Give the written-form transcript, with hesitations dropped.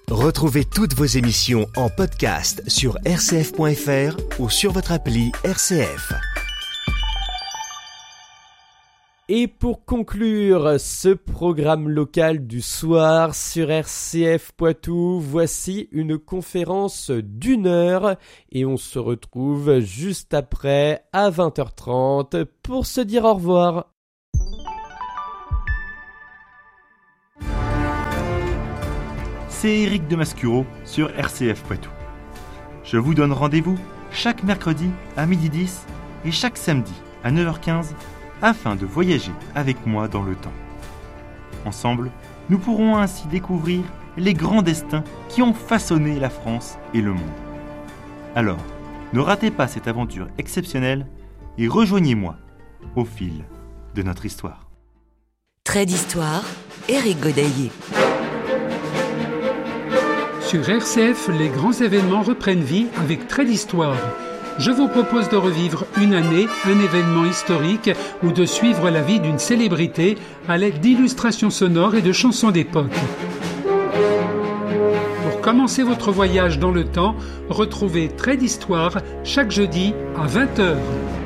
Retrouvez toutes vos émissions en podcast sur rcf.fr ou sur votre appli RCF. Et pour conclure ce programme local du soir sur RCF Poitou, voici une conférence d'1 heure et on se retrouve juste après à 20h30 pour se dire au revoir. C'est Éric de Mascuro sur RCF Poitou. Je vous donne rendez-vous chaque mercredi à 12h10 et chaque samedi à 9h15 afin de voyager avec moi dans le temps. Ensemble, nous pourrons ainsi découvrir les grands destins qui ont façonné la France et le monde. Alors, ne ratez pas cette aventure exceptionnelle et rejoignez-moi au fil de notre histoire. Trait d'histoire, Éric Godaillé. Sur RCF, les grands événements reprennent vie avec Trait d'histoire. Je vous propose de revivre une année, un événement historique ou de suivre la vie d'une célébrité à l'aide d'illustrations sonores et de chansons d'époque. Pour commencer votre voyage dans le temps, retrouvez Trait d'histoire chaque jeudi à 20h.